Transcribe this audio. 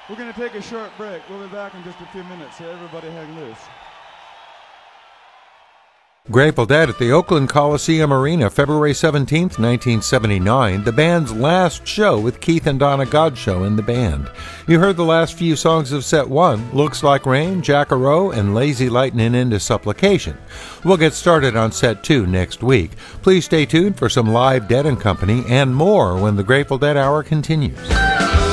We're going to take a short break. We'll be back in just a few minutes, so everybody hang loose. Grateful Dead at the Oakland Coliseum Arena, February 17th, 1979, the band's last show with Keith and Donna Godshall in the band. You heard the last few songs of Set 1, Looks Like Rain, Jackaroo, and Lazy Lightning into Supplication. We'll get started on Set 2 next week. Please stay tuned for some live Dead & Company and more when the Grateful Dead Hour continues.